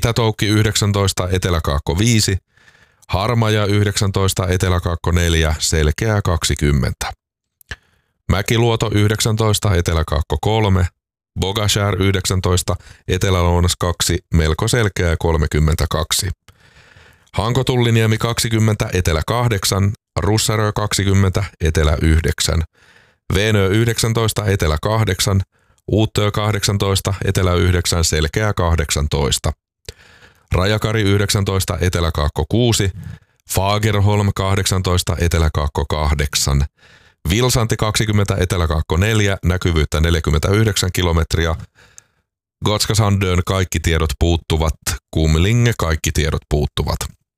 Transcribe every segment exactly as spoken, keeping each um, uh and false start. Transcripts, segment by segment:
Itätoukki yhdeksäntoista, Eteläkaakko viisi, Harmaja yhdeksäntoista, Eteläkaakko neljä, Selkeää kaksikymmentä. Mäkiluoto yhdeksäntoista, Eteläkaakko kolme, Bogashär yhdeksäntoista, Etelä-Lounas kaksi, Melko Selkeää kolmekymmentäkaksi. Hanko-Tulliniemi kaksikymmentä, Etelä kahdeksan, Russarö kaksikymmentä, Etelä yhdeksän. Veenö yhdeksäntoista, Etelä kahdeksan, Uuttöö kahdeksantoista, Etelä yhdeksän, Selkeää kahdeksantoista. Rajakari yhdeksäntoista, Eteläkaakko kuusi, Fagerholm kahdeksantoista, Eteläkaakko kahdeksan. Vilsanti kaksikymmentä, Eteläkaakko neljä, näkyvyyttä neljäkymmentäyhdeksän kilometriä. Gotska Sandön kaikki tiedot puuttuvat, Kumlinge kaikki tiedot puuttuvat.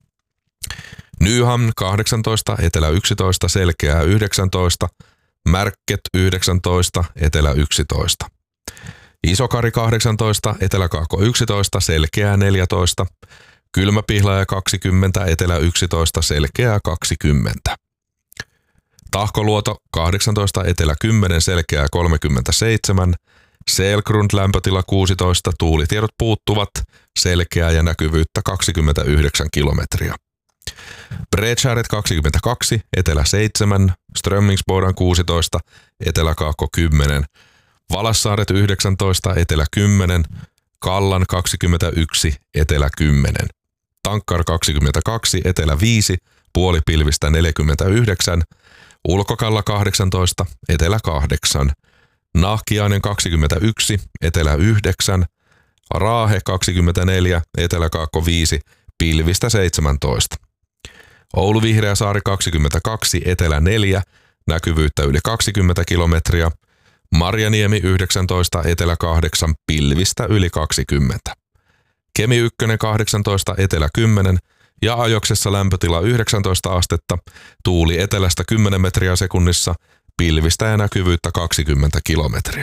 Nyhamn kahdeksantoista, Etelä yksitoista, Selkeää yhdeksäntoista, Märket yhdeksäntoista, Etelä yksitoista. Isokari kahdeksantoista, Eteläkaakko yksitoista, Selkeää neljätoista, Kylmäpihlaja kaksikymmentä, Etelä yksitoista, Selkeää kaksikymmentä. Tahkoluoto kahdeksantoista, Etelä kymmenen, Selkeää kolmekymmentäseitsemän, Selgrund lämpötila kuusitoista, tuulitiedot puuttuvat, Selkeää ja näkyvyyttä kaksikymmentäyhdeksän kilometriä. Bredskäret kaksikymmentäkaksi, Etelä seitsemän, Strömmingsbodan kuusitoista, Eteläkaakko kymmenen, Valassaaret yhdeksäntoista, Etelä kymmenen, Kallan kaksikymmentäyksi, Etelä kymmenen, Tankkar kaksikymmentäkaksi, Etelä viisi, puolipilvistä neljäkymmentäyhdeksän, Ulkokalla kahdeksantoista, Etelä kahdeksan, Nahkiainen kaksikymmentäyksi, Etelä yhdeksän, Raahe kaksikymmentäneljä, Eteläkaakko viisi, pilvistä seitsemäntoista. Oulu Vihreäsaari kaksikymmentäkaksi, Etelä neljä, näkyvyyttä yli kaksikymmentä kilometriä. Marjaniemi yhdeksäntoista, Etelä kahdeksan, pilvistä yli kaksikymmentä. Kemi yksi kahdeksantoista, Etelä kymmenen ja Ajoksessa lämpötila yhdeksäntoista astetta, tuuli etelästä kymmenen metriä sekunnissa, pilvistä ja näkyvyyttä kaksikymmentä kilometriä.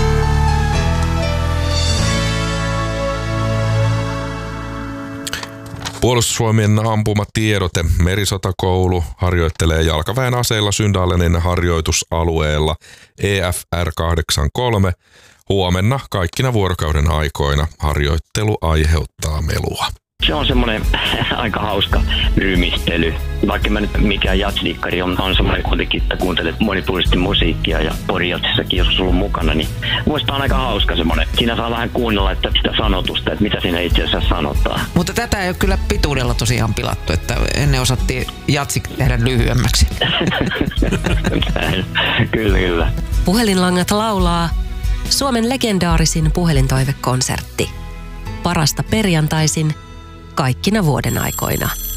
Puolustusvoimien ampumatiedote. Merisotakoulu harjoittelee jalkaväen aseilla Syndalenin harjoitusalueella E F R kahdeksankymmentäkolme. Huomenna kaikkina vuorokauden aikoina harjoittelu aiheuttaa melua. Se on semmoinen aika hauska rymistely. Vaikka mä nyt mikään jatsdikkari on, on semmoinen kuitenkin, että kuuntelet monipuolisesti musiikkia ja Pori-jatsissakin joskus ollut mukana, niin muista on aika hauska semmoinen. Siinä saa vähän kuunnella että sitä sanotusta, että mitä siinä itse asiassa sanotaan. Mutta tätä ei ole kyllä pituudella tosiaan pilattu, että ennen osattiin jatsik tehdä lyhyemmäksi. Kyllä, kyllä. Puhelinlangat laulaa Suomen legendaarisin puhelintoivekonsertti. Parasta perjantaisin kaikkina vuoden aikoina.